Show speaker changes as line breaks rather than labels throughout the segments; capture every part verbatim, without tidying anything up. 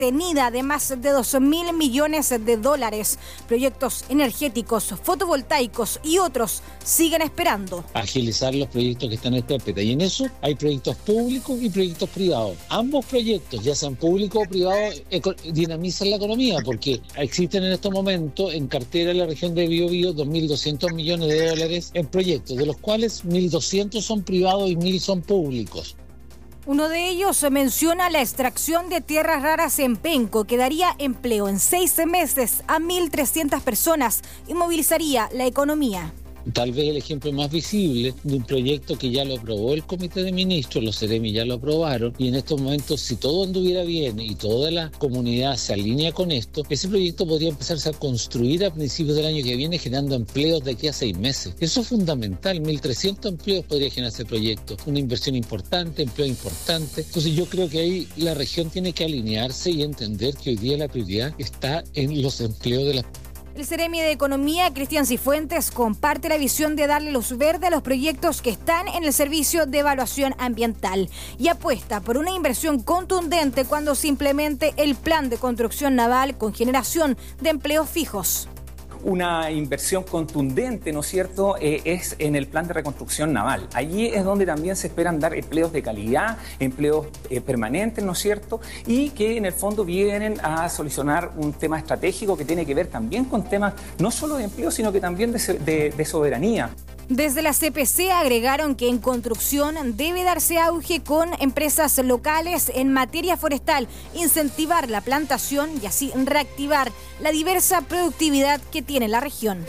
sostenida de más de dos mil millones de dólares. Proyectos energéticos, fotovoltaicos y otros siguen esperando.
Agilizar los proyectos que están en carpeta. Y en eso hay proyectos públicos y proyectos privados. Ambos proyectos, ya sean públicos o privados, dinamizan la economía porque existen en estos momentos en cartera en la región de Biobío dos mil doscientos millones de dólares en proyectos, de los cuales mil doscientos son privados y mil son públicos.
Uno de ellos menciona la extracción de tierras raras en Penco, que daría empleo en seis meses a mil trescientas personas y movilizaría la economía.
Tal vez el ejemplo más visible de un proyecto que ya lo aprobó el Comité de Ministros, los Ceremi ya lo aprobaron, y en estos momentos, si todo anduviera bien y toda la comunidad se alinea con esto, ese proyecto podría empezarse a construir a principios del año que viene, generando empleos de aquí a seis meses. Eso es fundamental, mil trescientos empleos podría generar ese proyecto, una inversión importante, empleo importante. Entonces yo creo que ahí la región tiene que alinearse y entender que hoy día la prioridad está en los empleos de las personas.
El Ceremi de Economía, Cristian Cifuentes, comparte la visión de darle luz verde a los proyectos que están en el servicio de evaluación ambiental y apuesta por una inversión contundente cuando se implemente el plan de construcción naval con generación de empleos fijos.
Una inversión contundente, ¿no es cierto?, eh, es en el plan de reconstrucción naval. Allí es donde también se esperan dar empleos de calidad, empleos eh, permanentes, ¿no es cierto?, y que en el fondo vienen a solucionar un tema estratégico que tiene que ver también con temas no solo de empleo, sino que también de, de, de soberanía.
Desde la C P C agregaron que en construcción debe darse auge con empresas locales en materia forestal, incentivar la plantación y así reactivar la diversa productividad que tiene la región.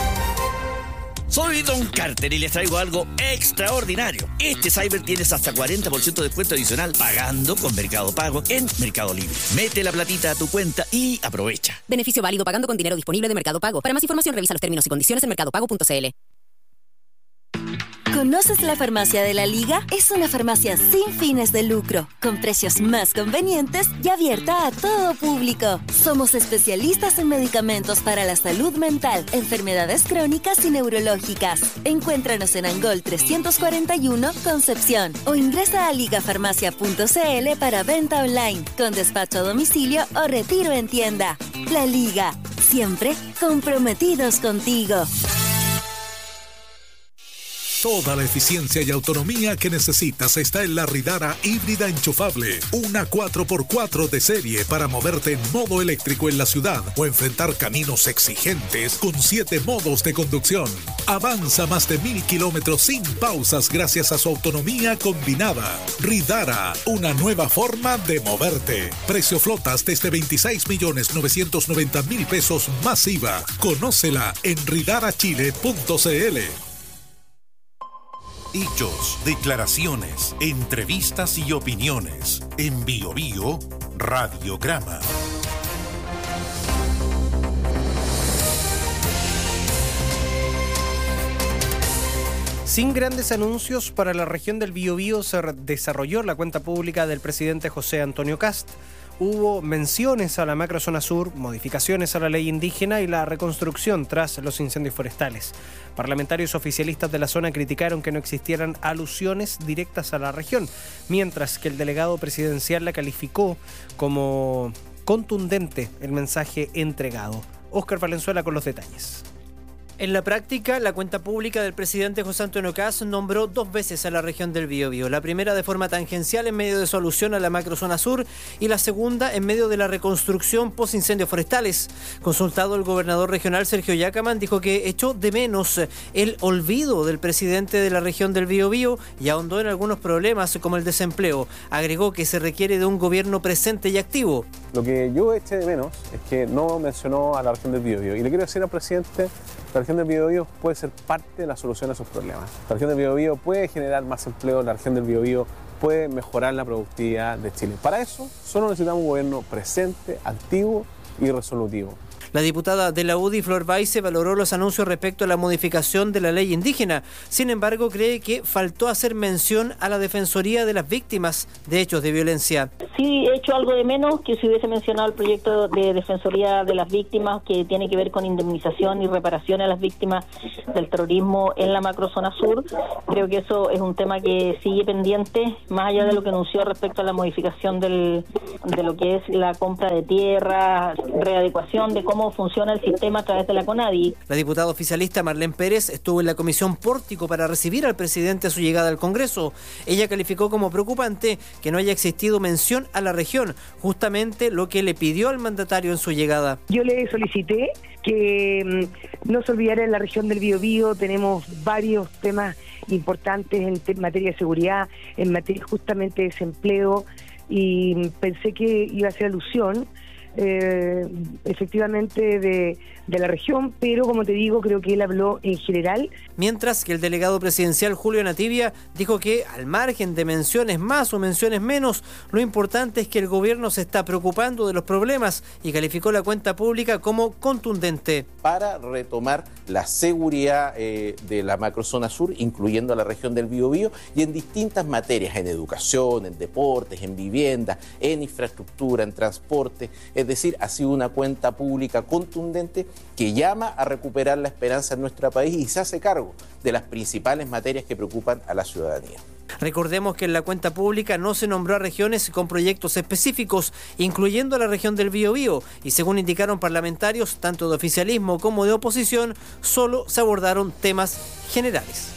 Soy Don Carter y les traigo algo extraordinario. Este Cyber tienes hasta cuarenta por ciento de descuento adicional pagando con Mercado Pago en Mercado Libre. Mete la platita a tu cuenta y aprovecha.
Beneficio válido pagando con dinero disponible de Mercado Pago. Para más información revisa los términos y condiciones en mercado pago punto c l.
¿Conoces la Farmacia de la Liga? Es una farmacia sin fines de lucro, con precios más convenientes y abierta a todo público. Somos especialistas en medicamentos para la salud mental, enfermedades crónicas y neurológicas. Encuéntranos en Angol trescientos cuarenta y uno, Concepción, o ingresa a liga farmacia punto c l para venta online, con despacho a domicilio o retiro en tienda. La Liga, siempre comprometidos contigo.
Toda la eficiencia y autonomía que necesitas está en la Ridara híbrida enchufable. Una cuatro por cuatro de serie para moverte en modo eléctrico en la ciudad o enfrentar caminos exigentes con siete modos de conducción. Avanza más de mil kilómetros sin pausas gracias a su autonomía combinada. Ridara, una nueva forma de moverte. Precio flotas desde veintiséis millones novecientos noventa mil pesos más I V A. Conócela en ridara chile punto c l.
Hechos, declaraciones, entrevistas y opiniones. En Biobío, Radiograma.
Sin grandes anuncios para la región del Biobío se desarrolló la cuenta pública del presidente José Antonio Kast. Hubo menciones a la macrozona sur, modificaciones a la ley indígena y la reconstrucción tras los incendios forestales. Parlamentarios oficialistas de la zona criticaron que no existieran alusiones directas a la región, mientras que el delegado presidencial la calificó como contundente el mensaje entregado. Óscar Valenzuela con los detalles.
En la práctica, la cuenta pública del presidente José Antonio Kast nombró dos veces a la región del Biobío. La primera de forma tangencial en medio de su alusión a la macrozona sur y la segunda en medio de la reconstrucción post incendios forestales. Consultado, el gobernador regional Sergio Yacaman dijo que echó de menos el olvido del presidente de la región del Biobío y ahondó en algunos problemas como el desempleo. Agregó que se requiere de un gobierno presente y activo.
Lo que yo eché de menos es que no mencionó a la región del Biobío. Y le quiero decir al presidente, la región del Biobío puede ser parte de la solución a esos problemas. La región del Biobío puede generar más empleo, la región del Biobío puede mejorar la productividad de Chile. Para eso solo necesitamos un gobierno presente, activo y resolutivo.
La diputada de la U D I, Flor Baise, valoró los anuncios respecto a la modificación de la ley indígena. Sin embargo, cree que faltó hacer mención a la Defensoría de las Víctimas de Hechos de Violencia.
Sí, he hecho algo de menos que si hubiese mencionado el proyecto de Defensoría de las Víctimas, que tiene que ver con indemnización y reparación a las víctimas del terrorismo en la macrozona sur. Creo que eso es un tema que sigue pendiente, más allá de lo que anunció respecto a la modificación del, de lo que es la compra de tierra, readecuación de cómo funciona el sistema a través de la CONADI.
La diputada oficialista Marlene Pérez estuvo en la comisión Pórtico para recibir al presidente a su llegada al Congreso. Ella calificó como preocupante que no haya existido mención a la región, justamente lo que le pidió al mandatario en su llegada.
Yo le solicité que no se olvidara en la región del Biobío, tenemos varios temas importantes en te- materia de seguridad, en materia justamente de desempleo, y pensé que iba a hacer alusión eh, efectivamente de, de la región, pero como te digo, creo que él habló en general.
Mientras que el delegado presidencial Julio Nativia dijo que al margen de menciones más o menciones menos, lo importante es que el gobierno se está preocupando de los problemas y calificó la cuenta pública como contundente.
Para retomar la seguridad eh, de la macrozona sur, incluyendo la región del Biobío, y en distintas materias, en educación, en deportes, en vivienda, en infraestructura, en transporte. Es decir, ha sido una cuenta pública contundente que llama a recuperar la esperanza en nuestro país y se hace cargo de las principales materias que preocupan a la ciudadanía.
Recordemos que en la cuenta pública no se nombró a regiones con proyectos específicos, incluyendo la región del Biobío, y según indicaron parlamentarios, tanto de oficialismo como de oposición, solo se abordaron temas generales.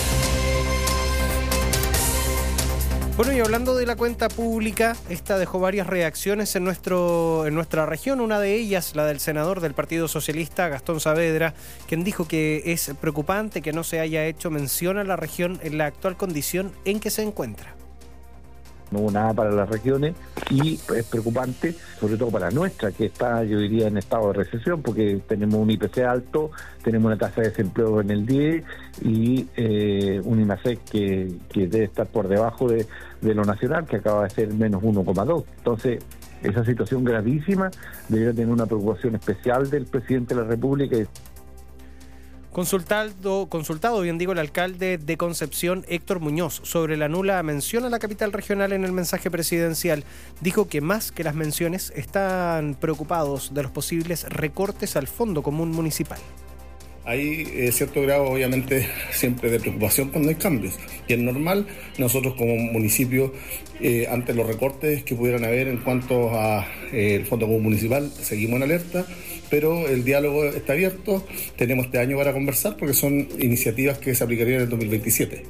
Bueno, y hablando de la cuenta pública, esta dejó varias reacciones en, nuestro, en nuestra región. Una de ellas, la del senador del Partido Socialista, Gastón Saavedra, quien dijo que es preocupante que no se haya hecho mención a la región en la actual condición en que se encuentra.
No hubo nada para las regiones y es preocupante, sobre todo para nuestra, que está, yo diría, en estado de recesión, porque tenemos un I P C alto, tenemos una tasa de desempleo en el diez y eh, un INASEC que, que debe estar por debajo de, de lo nacional, que acaba de ser menos uno coma dos. Entonces, esa situación gravísima debería tener una preocupación especial del presidente de la República.
Consultado, consultado, bien digo, el alcalde de Concepción, Héctor Muñoz, sobre la nula mención a la capital regional en el mensaje presidencial, dijo que más que las menciones están preocupados de los posibles recortes al Fondo Común Municipal.
Hay eh, cierto grado, obviamente, siempre de preocupación cuando hay cambios. Y es normal, nosotros como municipio, eh, ante los recortes que pudieran haber en cuanto al eh, Fondo Común Municipal, seguimos en alerta, pero el diálogo está abierto, tenemos este año para conversar porque son iniciativas que se aplicarían en el dos mil veintisiete.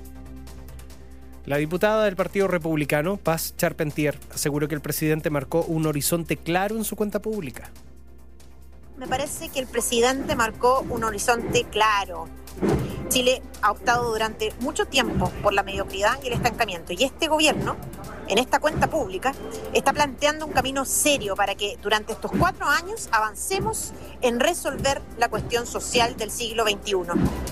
La diputada del Partido Republicano, Paz Charpentier, aseguró que el presidente marcó un horizonte claro en su cuenta pública.
Me parece que el presidente marcó un horizonte claro. Chile ha optado durante mucho tiempo por la mediocridad y el estancamiento. Y este gobierno, en esta cuenta pública, está planteando un camino serio para que durante estos cuatro años avancemos en resolver la cuestión social del siglo veintiuno.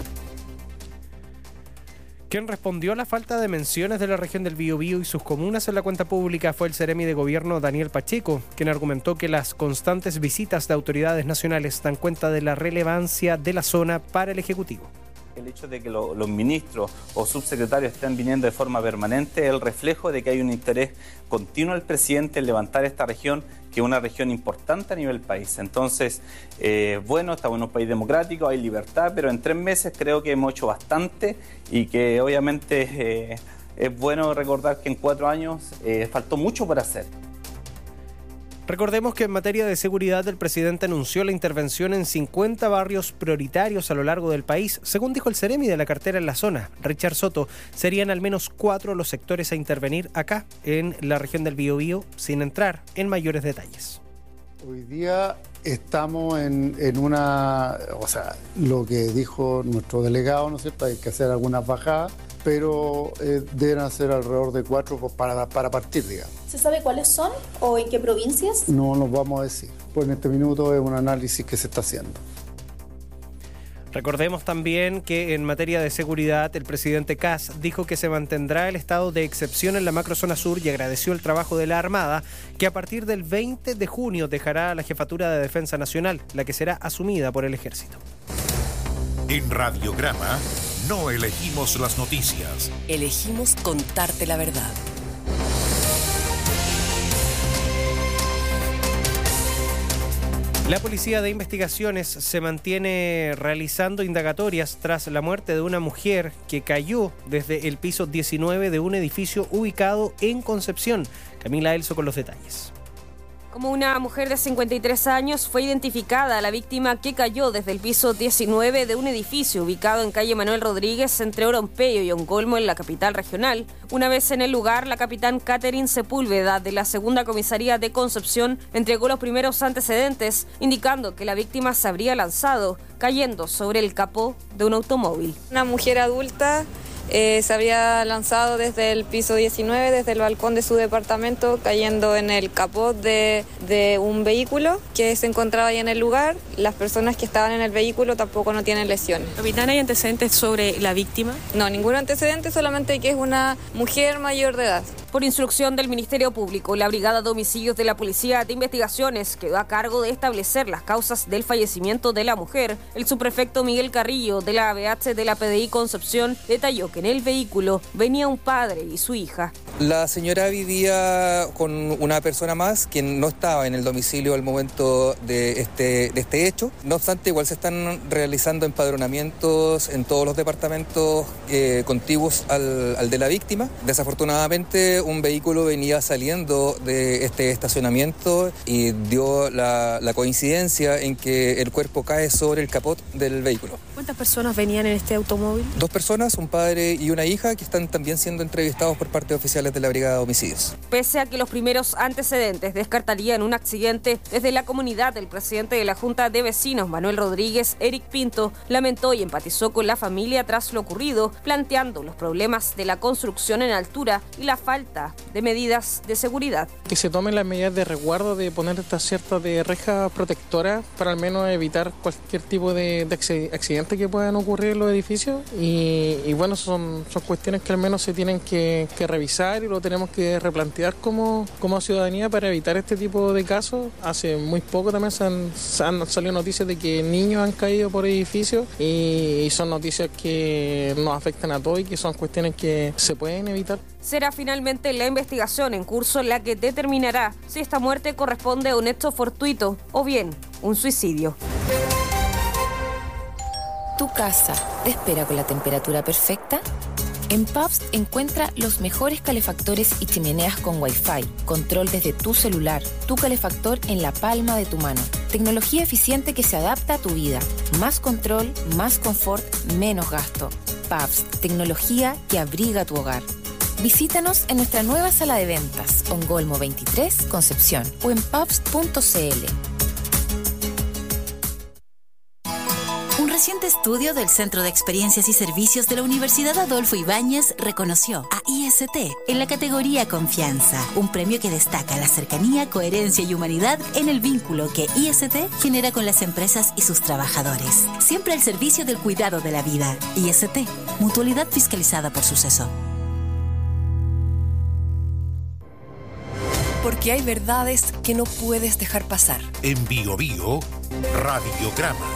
Quien respondió a la falta de menciones de la región del Biobío y sus comunas en la cuenta pública fue el Seremi de Gobierno Daniel Pacheco, quien argumentó que las constantes visitas de autoridades nacionales dan cuenta de la relevancia de la zona para el Ejecutivo.
El hecho de que lo, los ministros o subsecretarios estén viniendo de forma permanente es el reflejo de que hay un interés continuo del presidente en levantar esta región, que es una región importante a nivel país. Entonces, eh, bueno, estamos en un país democrático, hay libertad, pero en tres meses creo que hemos hecho bastante y que obviamente eh, es bueno recordar que en cuatro años eh, faltó mucho por hacer.
Recordemos que en materia de seguridad el presidente anunció la intervención en cincuenta barrios prioritarios a lo largo del país. Según dijo el Seremi de la cartera en la zona, Richard Soto, serían al menos cuatro los sectores a intervenir acá en la región del Biobío, sin entrar en mayores detalles.
Hoy día estamos en, en una, o sea, lo que dijo nuestro delegado, ¿no es cierto? Hay que hacer algunas bajadas, pero eh, deben hacer alrededor de cuatro para, para partir, digamos.
¿Se sabe cuáles son o en qué provincias?
No nos vamos a decir, pues en este minuto es un análisis que se está haciendo.
Recordemos también que en materia de seguridad, el presidente Kast dijo que se mantendrá el estado de excepción en la macrozona sur y agradeció el trabajo de la Armada, que a partir del veinte de junio dejará la Jefatura de Defensa Nacional, la que será asumida por el Ejército.
En Radiograma no elegimos las noticias.
Elegimos contarte la verdad.
La Policía de Investigaciones se mantiene realizando indagatorias tras la muerte de una mujer que cayó desde el piso diecinueve de un edificio ubicado en Concepción. Camila Elso con los detalles.
Como una mujer de cincuenta y tres años, fue identificada la víctima que cayó desde el piso diecinueve de un edificio ubicado en calle Manuel Rodríguez entre Orompeyo y Ongolmo en la capital regional. Una vez en el lugar, la capitán Catherine Sepúlveda de la segunda comisaría de Concepción entregó los primeros antecedentes, indicando que la víctima se habría lanzado, cayendo sobre el capó de un automóvil.
Una mujer adulta Eh, se había lanzado desde el piso diecinueve, desde el balcón de su departamento, cayendo en el capot de, de un vehículo que se encontraba ahí en el lugar. Las personas que estaban en el vehículo tampoco no tienen lesiones.
Capitán, ¿hay antecedentes sobre la víctima?
No, ningún antecedente, solamente que es una mujer mayor de edad.
Por instrucción del Ministerio Público, la Brigada de Homicidios de la Policía de Investigaciones quedó a cargo de establecer las causas del fallecimiento de la mujer. El subprefecto Miguel Carrillo de la A B H de la P D I Concepción detalló que en el vehículo venía un padre y su hija.
La señora vivía con una persona más, quien no estaba en el domicilio al momento de este, de este hecho. No obstante, igual se están realizando empadronamientos en todos los departamentos eh, contiguos al, al de la víctima. Desafortunadamente, un vehículo venía saliendo de este estacionamiento y dio la, la coincidencia en que el cuerpo cae sobre el capot del vehículo.
¿Cuántas personas venían en este automóvil?
Dos personas, un padre y una hija, que están también siendo entrevistados por parte de oficiales de la Brigada de Homicidios.
Pese a que los primeros antecedentes descartarían un accidente, desde la comunidad, el presidente de la Junta de Vecinos, Manuel Rodríguez, Eric Pinto, lamentó y empatizó con la familia tras lo ocurrido, planteando los problemas de la construcción en altura y la falta de medidas de seguridad.
Que se tomen las medidas de resguardo, de poner esta cierta de reja protectora para al menos evitar cualquier tipo de, de accidente que puedan ocurrir en los edificios y, y bueno, son, son cuestiones que al menos se tienen que, que revisar y lo tenemos que replantear como, como ciudadanía para evitar este tipo de casos. Hace muy poco también se han, se han salido noticias de que niños han caído por edificios y, y son noticias que nos afectan a todos y que son cuestiones que se pueden evitar.
Será finalmente la investigación en curso la que determinará si esta muerte corresponde a un hecho fortuito o bien un suicidio.
¿Tu casa te espera con la temperatura perfecta? En Pabst encuentra los mejores calefactores y chimeneas con Wi-Fi, control desde tu celular, tu calefactor en la palma de tu mano. Tecnología eficiente que se adapta a tu vida. Más control, más confort, menos gasto. Pabst, tecnología que abriga tu hogar. Visítanos en nuestra nueva sala de ventas, Ongolmo veintitrés, Concepción, o en pabst punto c l.
Un reciente estudio del Centro de Experiencias y Servicios de la Universidad Adolfo Ibáñez reconoció a I S T en la categoría Confianza, un premio que destaca la cercanía, coherencia y humanidad en el vínculo que I S T genera con las empresas y sus trabajadores. Siempre al servicio del cuidado de la vida. I S T, mutualidad fiscalizada por Suceso.
Porque hay verdades que no puedes dejar pasar.
En Bio Bio, Radiograma.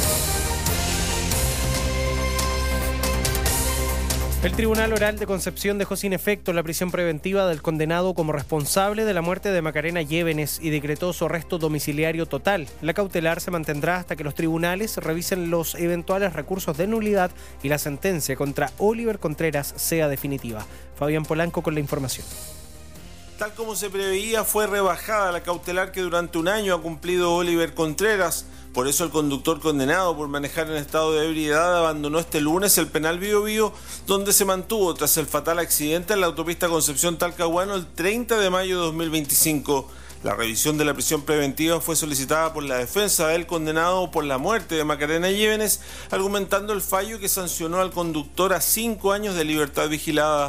El Tribunal Oral de Concepción dejó sin efecto la prisión preventiva del condenado como responsable de la muerte de Macarena Llévenes y decretó su arresto domiciliario total. La cautelar se mantendrá hasta que los tribunales revisen los eventuales recursos de nulidad y la sentencia contra Oliver Contreras sea definitiva. Fabián Polanco con la información.
Tal como se preveía, fue rebajada la cautelar que durante un año ha cumplido Oliver Contreras. Por eso el conductor condenado por manejar en estado de ebriedad abandonó este lunes el penal Bio Bio, donde se mantuvo tras el fatal accidente en la autopista Concepción-Talcahuano el treinta de mayo de dos mil veinticinco. La revisión de la prisión preventiva fue solicitada por la defensa del condenado por la muerte de Macarena Llévenes, argumentando el fallo que sancionó al conductor a cinco años de libertad vigilada.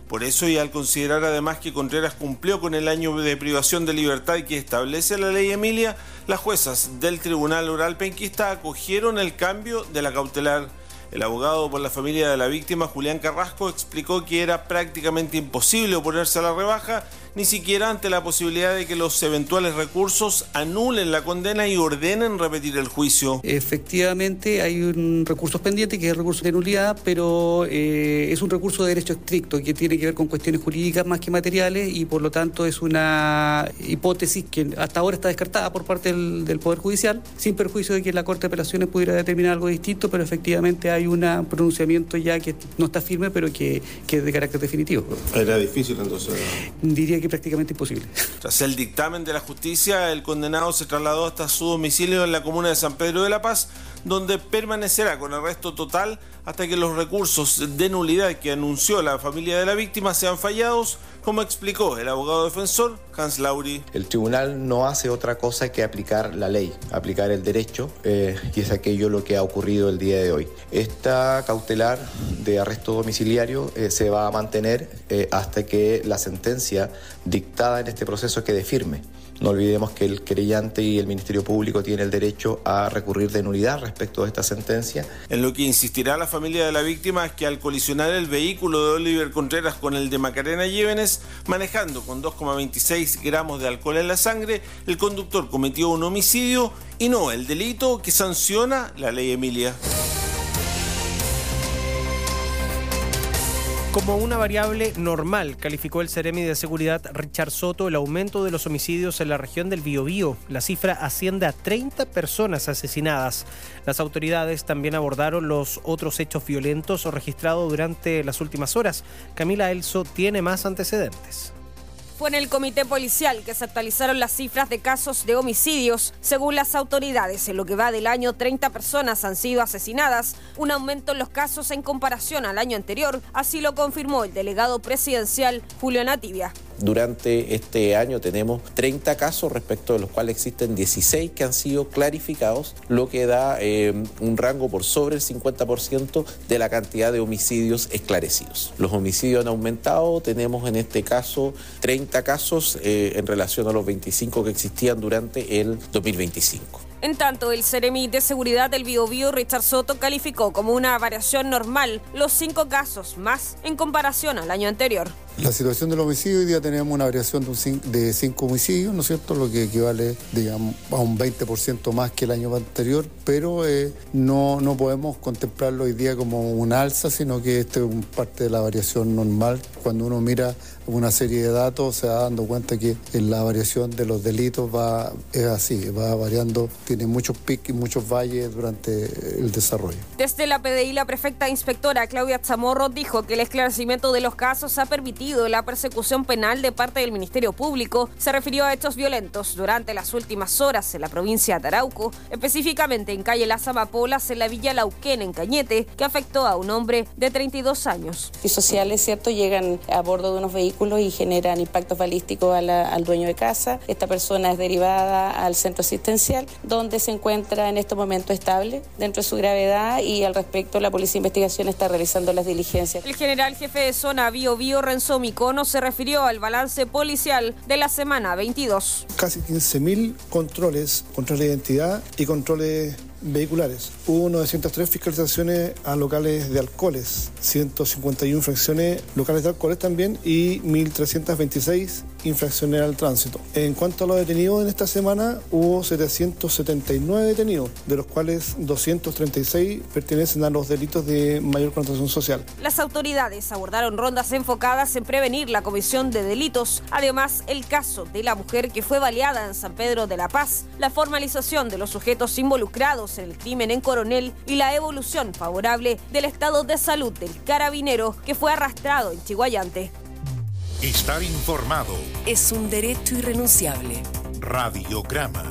Por eso, y al considerar además que Contreras cumplió con el año de privación de libertad que establece la ley Emilia, las juezas del Tribunal Oral Penquista acogieron el cambio de la cautelar. El abogado por la familia de la víctima, Julián Carrasco, explicó que era prácticamente imposible oponerse a la rebaja, ni siquiera ante la posibilidad de que los eventuales recursos anulen la condena y ordenen repetir el juicio.
Efectivamente hay un recurso pendiente que es el recurso de nulidad, pero eh, es un recurso de derecho estricto que tiene que ver con cuestiones jurídicas más que materiales y por lo tanto es una hipótesis que hasta ahora está descartada por parte del, del Poder Judicial, sin perjuicio de que la Corte de Apelaciones pudiera determinar algo distinto, pero efectivamente hay un pronunciamiento ya que no está firme, pero que, que es de carácter definitivo.
Era difícil entonces.
Diría que prácticamente imposible.
Tras el dictamen de la justicia, el condenado se trasladó hasta su domicilio en la comuna de San Pedro de la Paz, donde permanecerá con arresto total hasta que los recursos de nulidad que anunció la familia de la víctima sean fallados, como explicó el abogado defensor Hans Lauri.
El tribunal no hace otra cosa que aplicar la ley, aplicar el derecho, eh, y es aquello lo que ha ocurrido el día de hoy. Esta cautelar de arresto domiciliario eh, se va a mantener eh, hasta que la sentencia dictada en este proceso quede firme. No olvidemos que el querellante y el Ministerio Público tienen el derecho a recurrir de nulidad respecto de esta sentencia.
En lo que insistirá la familia de la víctima es que al colisionar el vehículo de Oliver Contreras con el de Macarena Llévenes, manejando con dos coma veintiséis gramos de alcohol en la sangre, el conductor cometió un homicidio y no el delito que sanciona la ley Emilia.
Como una variable normal, calificó el Seremi de Seguridad Richard Soto el aumento de los homicidios en la región del Biobío. La cifra asciende a treinta personas asesinadas. Las autoridades también abordaron los otros hechos violentos registrados durante las últimas horas. Camila Elso tiene más antecedentes.
Fue en el comité policial que se actualizaron las cifras de casos de homicidios. Según las autoridades, en lo que va del año, treinta personas han sido asesinadas, un aumento en los casos en comparación al año anterior. Así lo confirmó el delegado presidencial Julio Nativia.
Durante este año tenemos treinta casos, respecto de los cuales existen dieciséis que han sido clarificados, lo que da eh, un rango por sobre el cincuenta por ciento de la cantidad de homicidios esclarecidos. Los homicidios han aumentado, tenemos en este caso treinta casos eh, en relación a los veinticinco que existían durante el dos mil veinticinco.
En tanto, el Seremi de Seguridad del Biobío, Richard Soto, calificó como una variación normal los cinco casos más en comparación al año anterior.
La situación del homicidio, hoy día tenemos una variación de, un cin- de cinco homicidios, ¿no es cierto?, lo que equivale, digamos, a un veinte por ciento más que el año anterior, pero eh, no, no podemos contemplarlo hoy día como una alza, sino que esto es parte de la variación normal. Cuando uno mira una serie de datos, se va dando cuenta que la variación de los delitos va es así, va variando, tiene muchos picos y muchos valles durante el desarrollo.
Desde la P D I, la prefecta inspectora Claudia Chamorro dijo que el esclarecimiento de los casos ha permitido la persecución penal de parte del Ministerio Público. Se refirió a hechos violentos durante las últimas horas en la provincia de Arauco, específicamente en calle Las Amapolas, en la Villa Lauquén, en Cañete, que afectó a un hombre de treinta y dos años.
Y sociales, ¿cierto?, llegan a bordo de unos vehículos y generan impactos balísticos a la, al dueño de casa. Esta persona es derivada al centro asistencial, donde se encuentra en este momento estable dentro de su gravedad, y al respecto la Policía de Investigación está realizando las diligencias.
El general jefe de zona Biobío, Renzo Micono, se refirió al balance policial de la semana veintidós.
Casi quince mil controles, controles de identidad y controles vehiculares. Hubo novecientas tres fiscalizaciones a locales de alcoholes, ciento cincuenta y una infracciones locales de alcoholes también y mil trescientas veintiséis infracciones al tránsito. En cuanto a los detenidos en esta semana, hubo setecientos setenta y nueve detenidos, de los cuales doscientos treinta y seis pertenecen a los delitos de mayor connotación social.
Las autoridades abordaron rondas enfocadas en prevenir la comisión de delitos. Además, el caso de la mujer que fue baleada en San Pedro de la Paz, la formalización de los sujetos involucrados en el crimen en Coronel y la evolución favorable del estado de salud del carabinero que fue arrastrado en Chiguayante.
Estar informado
es un derecho irrenunciable.
Radiograma.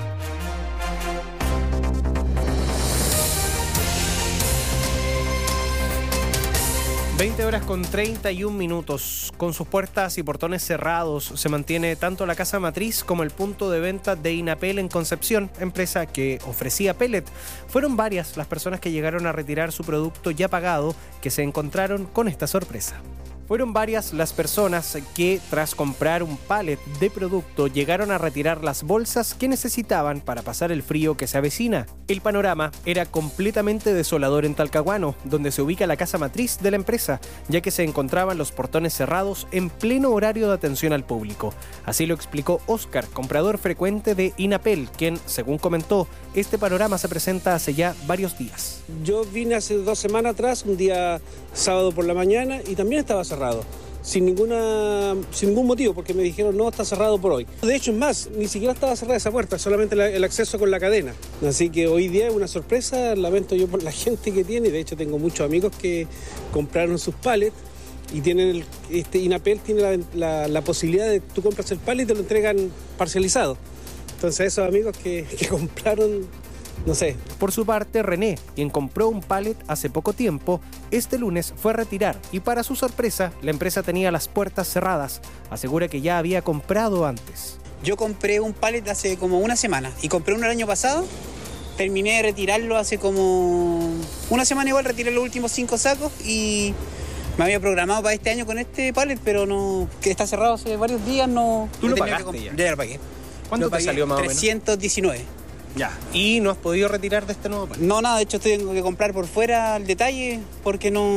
veinte horas con treinta y un minutos. Con sus puertas y portones cerrados, se mantiene tanto la casa matriz como el punto de venta de Inapel en Concepción, empresa que ofrecía pellet. Fueron varias las personas que llegaron a retirar su producto ya pagado que se encontraron con esta sorpresa. Fueron varias las personas que, tras comprar un pallet de producto, llegaron a retirar las bolsas que necesitaban para pasar el frío que se avecina. El panorama era completamente desolador en Talcahuano, donde se ubica la casa matriz de la empresa, ya que se encontraban los portones cerrados en pleno horario de atención al público. Así lo explicó Oscar, comprador frecuente de Inapel, quien, según comentó, este panorama se presenta hace ya varios días.
Yo vine hace dos semanas atrás, un día sábado por la mañana, y también estaba cerrado, sin ninguna, sin ningún motivo, porque me dijeron no, está cerrado por hoy. De hecho, es más, ni siquiera estaba cerrada esa puerta, solamente la, el acceso con la cadena. Así que hoy día es una sorpresa, lamento yo por la gente que tiene, de hecho tengo muchos amigos que compraron sus pallets y tienen el, este Inapel tiene la, la, la posibilidad de tú compras el pallet y te lo entregan parcializado. Entonces esos amigos que, que compraron, no sé.
Por su parte, René, quien compró un pallet hace poco tiempo, este lunes fue a retirar y para su sorpresa, la empresa tenía las puertas cerradas. Asegura que ya había comprado antes.
Yo compré un pallet hace como una semana y compré uno el año pasado. Terminé de retirarlo hace como una semana igual, retiré los últimos cinco sacos y me había programado para este año con este pallet, pero no, que está cerrado hace varios días, no...
¿Tú lo pagaste ya?
Ya lo pagué.
¿Cuánto te salió más o menos?
trescientos diecinueve.
Ya. ¿Y no has podido retirar de este nuevo pallet?
No, nada, de hecho tengo que comprar por fuera el detalle porque no,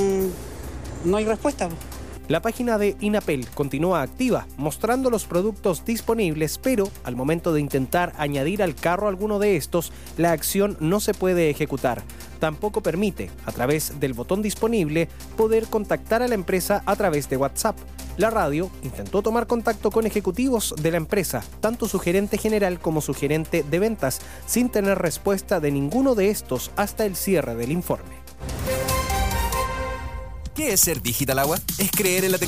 no hay respuesta.
La página de Inapel continúa activa, mostrando los productos disponibles, pero al momento de intentar añadir al carro alguno de estos, la acción no se puede ejecutar. Tampoco permite, a través del botón disponible, poder contactar a la empresa a través de WhatsApp. La radio intentó tomar contacto con ejecutivos de la empresa, tanto su gerente general como su gerente de ventas, sin tener respuesta de ninguno de estos hasta el cierre del informe.
¿Qué es ser Digital Agua? Es creer en la tecnología